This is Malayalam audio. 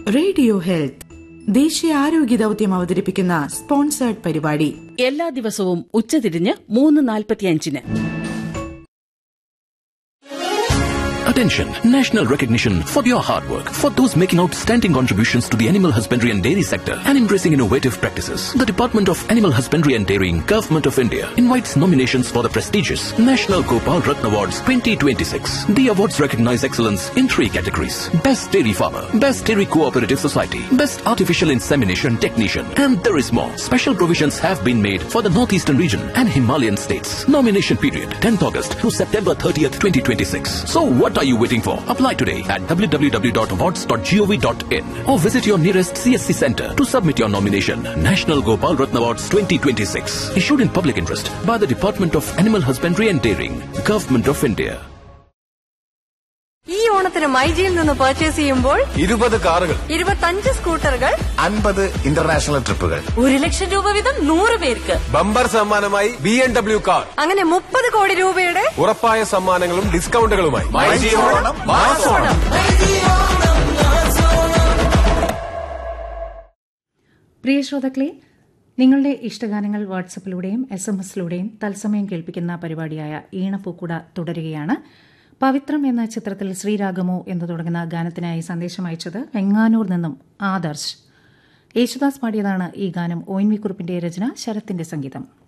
റേഡിയോ ഹെൽത്ത് ദേശീയ ആരോഗ്യ ദൌത്യം അവതരിപ്പിക്കുന്ന സ്പോൺസേർഡ് പരിപാടി എല്ലാ ദിവസവും ഉച്ചതിരിഞ്ഞ് 3:45. Attention! National recognition for your hard work. For those making outstanding contributions to the animal husbandry and dairy sector and embracing innovative practices, the Department of Animal Husbandry and Dairying, Government of India invites nominations for the prestigious National Gopal Ratna Awards 2026. The awards recognize excellence in 3 categories: Best Dairy Farmer, Best Dairy Cooperative Society, Best Artificial Insemination Technician, and there is more. Special provisions have been made for the Northeastern region and Himalayan states. Nomination period 10th August to September 30th, 2026. So what are you waiting for? Apply today at www.awards.gov.in or visit your nearest CSC center to submit your nomination. National Gopal Ratna Awards 2026. Issued in public interest by the Department of Animal Husbandry and Dairying, Government of India. ഈ ഓണത്തിന് മൈജിയിൽ നിന്ന് പർച്ചേസ് ചെയ്യുമ്പോൾ 20 കാറുകൾ, 25 സ്കൂട്ടറുകൾ, 50 ഇന്റർനാഷണൽ ട്രിപ്പുകൾ, 1 ലക്ഷം രൂപ വീതം 100 പേർക്ക് ബമ്പർ സമ്മാനമായി BMW കാർ, അങ്ങനെ 30 കോടി രൂപയുടെ ഉറപ്പായ സമ്മാനങ്ങളും ഡിസ്കൗണ്ടുകളുമായി. മൈജി ഓണം മാസ് ഓണം. പ്രിയ ശ്രോതാക്കളെ, നിങ്ങളുടെ ഇഷ്ടഗാനങ്ങൾ വാട്സപ്പിലൂടെയും SMS-ലൂടെയും തത്സമയം കേൾപ്പിക്കുന്ന പരിപാടിയായ ഈണപ്പൂക്കുട തുടരുകയാണ്. പവിത്രം എന്ന ചിത്രത്തിൽ ശ്രീരാഗമോ എന്ന് തുടങ്ങുന്ന ഗാനത്തിനായി സന്ദേശം അയച്ചത് വെങ്ങാനൂർ നിന്നും ആദർശ്. യേശുദാസ് പാടിയതാണ് ഈ ഗാനം. ONV കുറുപ്പിന്റെ രചന, ശരത്തിന്റെ സംഗീതം.